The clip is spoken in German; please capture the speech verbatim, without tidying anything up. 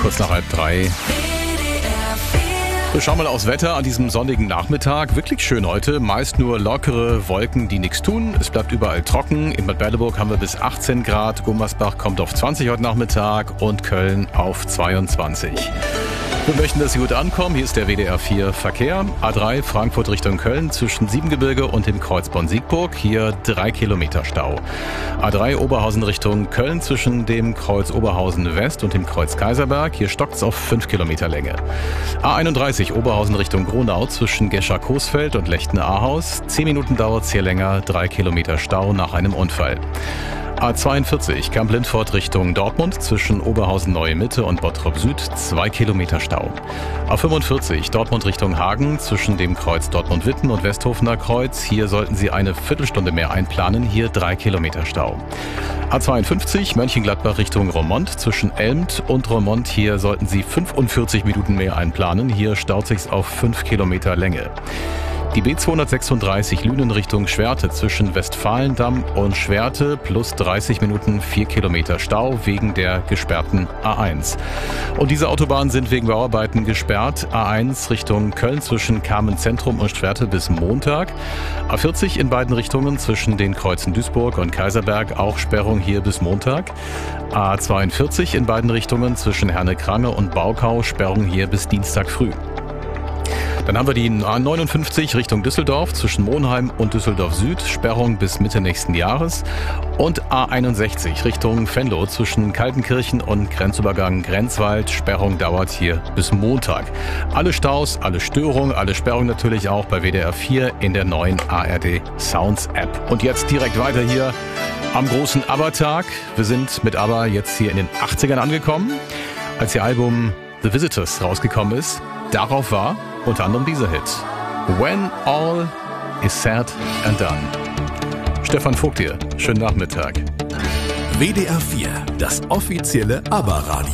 kurz nach halb drei. Wir schauen mal aufs Wetter an diesem sonnigen Nachmittag. Wirklich schön heute. Meist nur lockere Wolken, die nichts tun. Es bleibt überall trocken. In Bad Berleburg haben wir bis achtzehn Grad. Gummersbach kommt auf zwanzig heute Nachmittag und Köln auf zweiundzwanzig. Wir möchten, dass Sie gut ankommen. Hier ist der W D R vier Verkehr. A drei Frankfurt Richtung Köln zwischen Siebengebirge und dem Kreuz Bonn-Siegburg. Hier drei Kilometer Stau. A drei Oberhausen Richtung Köln zwischen dem Kreuz Oberhausen West und dem Kreuz Kaiserberg. Hier stockt's auf fünf Kilometer Länge. A einunddreißig Oberhausen Richtung Gronau zwischen Gescher-Coesfeld und Lechten-Ahaus. Zehn Minuten dauert's hier länger. Drei Kilometer Stau nach einem Unfall. A zweiundvierzig Kamp-Lindfort Richtung Dortmund zwischen Oberhausen-Neue Mitte und Bottrop Süd, zwei Kilometer Stau. A fünfundvierzig Dortmund Richtung Hagen zwischen dem Kreuz Dortmund-Witten und Westhofener Kreuz. Hier sollten Sie eine Viertelstunde mehr einplanen, hier drei Kilometer Stau. A zweiundfünfzig Mönchengladbach Richtung Roermond zwischen Elmt und Roermond. Hier sollten Sie fünfundvierzig Minuten mehr einplanen, hier staut sich's auf fünf Kilometer Länge. Die B zweihundertsechsunddreißig Lünen Richtung Schwerte zwischen Westfalendamm und Schwerte plus dreißig Minuten, vier Kilometer Stau wegen der gesperrten A eins. Und diese Autobahnen sind wegen Bauarbeiten gesperrt. A eins Richtung Köln zwischen Kamen-Zentrum und Schwerte bis Montag. A vierzig in beiden Richtungen zwischen den Kreuzen Duisburg und Kaiserberg, auch Sperrung hier bis Montag. A zweiundvierzig in beiden Richtungen zwischen Herne-Krange und Baukau, Sperrung hier bis Dienstag früh. Dann haben wir die A neunundfünfzig Richtung Düsseldorf zwischen Monheim und Düsseldorf Süd, Sperrung bis Mitte nächsten Jahres. Und A einundsechzig Richtung Venlo zwischen Kaltenkirchen und Grenzübergang Grenzwald, Sperrung dauert hier bis Montag. Alle Staus, alle Störungen, alle Sperrungen natürlich auch bei W D R vier in der neuen A R D Sounds App. Und jetzt direkt weiter hier am großen ABBA-Tag. Wir sind mit ABBA jetzt hier in den achtzigern angekommen, als ihr Album The Visitors rausgekommen ist. Darauf war unter anderem dieser Hit. When All is Said and Done. Stefan Vogt hier. Schönen Nachmittag. W D R vier, das offizielle ABBA-Radio.